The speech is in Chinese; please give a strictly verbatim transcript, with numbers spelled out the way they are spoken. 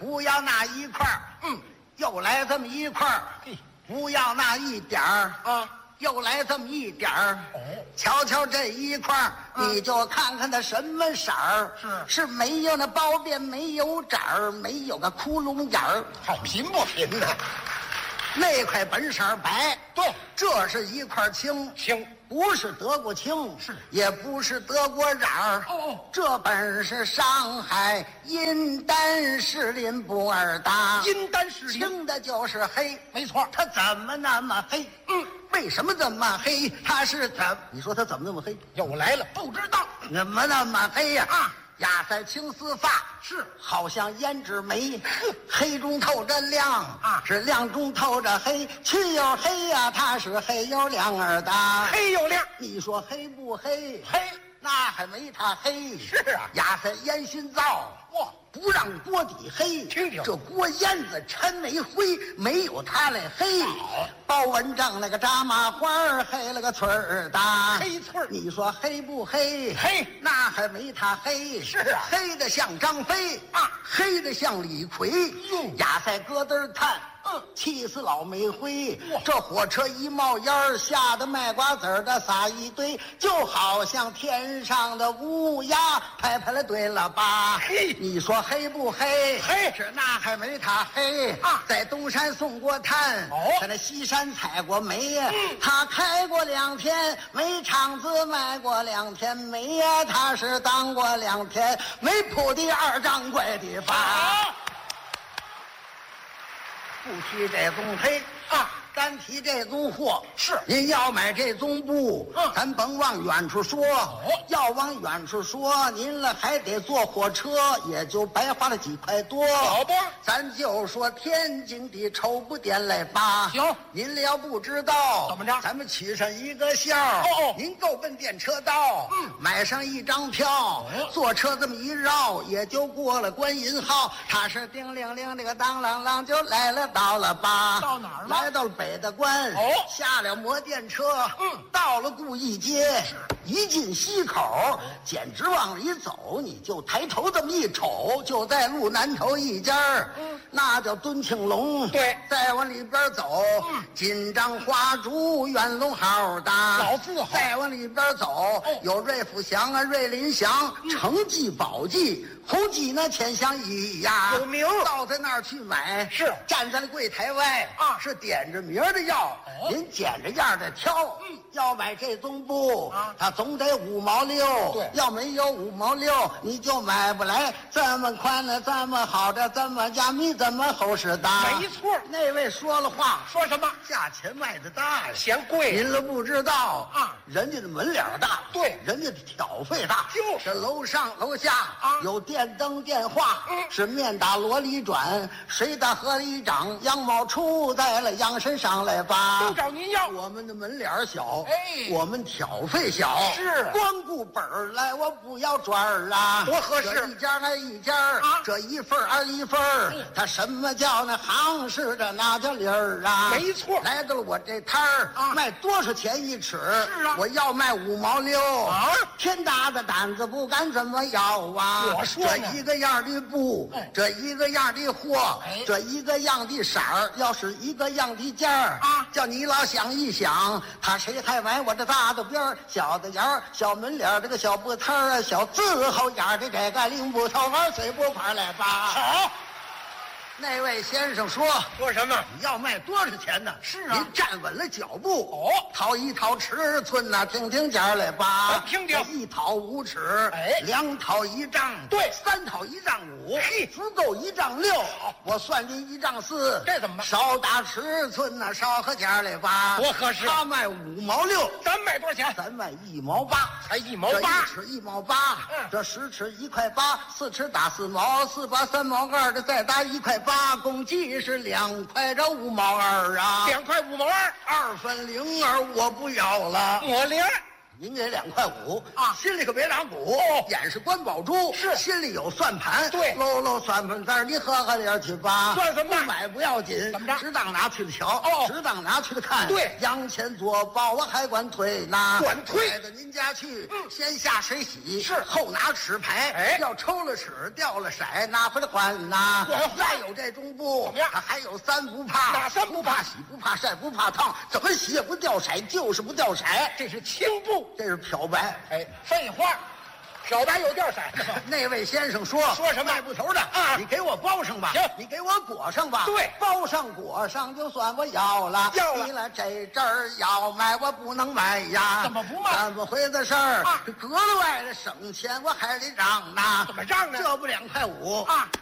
不要那一块儿， 嗯， 又来这么一块儿， 嘿， 不要那一点儿啊， 又来这么一点儿。 哦， 瞧瞧这一块儿， 嗯你就看看它什么色儿？ 是是没有那包边，没有褶儿，没有个窟窿眼儿。 好贫不贫呢？ 那块本色白， 对， 这是一块青， 行， 不是德国青， 是也不是德国染儿。 哦哦， 这本是上海阴丹士林布尔达， 阴丹士林， 青的就是黑， 没错。 它怎么那么黑？ 嗯， 为什么这么黑？它是怎？你说它怎么那么黑？ 又来了，不知道怎么那么黑呀？ 啊， 压在青丝发， 是好像胭脂眉，黑中透着亮啊是亮中透着黑，去又黑呀、它是黑又亮儿的。 黑又亮， 你说黑不黑？ 黑那还没它黑。 是啊压在烟熏灶， 哇， 不让锅底黑。 听听这锅烟子抻煤灰，没有它来黑。 好包文正那个扎麻花儿，黑了个翠儿的。 黑翠儿你说黑不黑？ 黑那还没他黑。 是啊黑的像张飞啊黑的像李逵。 哟压在咯噔炭， 嗯气死老煤灰哇。 这火车一冒烟儿，吓得卖瓜子儿的撒一堆，就好像天上的乌鸦拍拍了对了吧？ 嘿你说黑不黑？ 黑是那还没他黑啊在东山送过炭， 哦在那西山采过煤呀。 嗯他开过两天煤厂子，卖过两天煤呀。他是当过两天煤铺的二掌柜的吧？ 好不提这宗黑啊， 单提这宗货。 是您要买这宗布， 嗯咱甭往远处说，要往远处说，您了还得坐火车，也就白花了几块多。 好不咱就说天津的绸布店来吧。 行您了要不知道怎么着咱们取上一个笑。 哦哦您够奔电车道， 嗯买上一张票， 哦坐车这么一绕，也就过了观音号。他是叮铃铃，这个当啷啷就来了，到了吧？ 到哪儿了来到了北大关。 哦下了摩电车， 嗯到了顾义街，一进西口，简直往里走，你就抬头这么一瞅，就在路南头一家儿嗯那叫敦庆隆。 对再往里边走， 嗯金章花烛元龙号的老字号再往里边走，有瑞福祥啊、瑞林祥、成记、宝记、红记那千香一呀， 有名到在那儿去买， 是站在了柜台外啊是点着名儿的要， 哦您捡着样的挑。 嗯要买这宗布啊它总得五毛六， 对要没有五毛六，你就买不来。这么宽的，这么好的，这么加密，这么厚实的。 没错那位说了话， 说什么？ 价钱卖的大呀。 嫌贵您了不知道啊人家的门脸儿大， 对人家的挑费大， 就是这楼上楼下啊有电灯电话， 嗯是面打箩里转，水打河里长，羊毛出在了羊身上来吧。 都找您要。 我们的门脸儿小， 哎我们挑费小， 是光顾本儿来，我不要转儿啊， 多合适这一家挨一家啊这一份儿挨一份儿嗯他什么叫那行市的那叫理儿啊？ 没错来到了我这摊儿啊卖多少钱一尺？ 是啊我要卖五毛六啊天大的胆子不敢这么要啊！ 我说呢这一个样的布哎， 这一个样的货哎， 这一个样的色儿，要是一个样的价儿啊叫你老想一想，他谁还买我这大的边儿、小的沿儿、小门脸儿这个小布摊儿啊、小字后眼儿的这个领布头玩水布块来吧？ 好， 那位先生说。 说什么？ 你要卖多少钱呢？ 是啊您站稳了脚步， 哦掏一掏尺寸呐、听听价儿来吧。 咱听听这一掏五尺， 哎两掏一丈， 对三掏一丈五， 嘿足够一丈六。我算您一丈四， 这怎么办少打尺寸呐、少合价儿来吧。 多合适他卖五毛六， 咱卖多少钱？ 咱卖一毛八。 才一毛这八一。尺一毛八， 嗯这十尺一块八，四尺打四毛，四八三毛二的再打一块八，共计是两块这五毛二啊。 两块五毛二， 二分零二我不要了， 我零。 您给两块五啊心里可别打鼓。 哦眼是关宝珠， 是心里有算盘。 对搂搂算盘单，你喝喝点去吧。 算什么不买不要紧， 怎么着适当拿去的瞧， 哦适当拿去的看。 对洋钱做包，我还管推拿。 管推带到您家去， 嗯先下水洗， 是后拿尺牌。 哎要抽了尺，掉了色，拿回来还呐。 我还换再有这中不怎么样它还有三不怕。 哪三不怕洗不怕晒不怕烫，怎么洗也不掉色，就是不掉色。 这是青布。 这是漂白。 哎，废话，漂白有掉色的吗？ 那位先生说说什么卖布头的啊你给我包上吧， 行你给我裹上吧。 对包上裹上就算我要了， 要了你了这阵儿要卖我不能卖呀。 怎么不卖怎么回的事儿啊这格外的省钱，我还得让呢。 怎么让呢这不两块五啊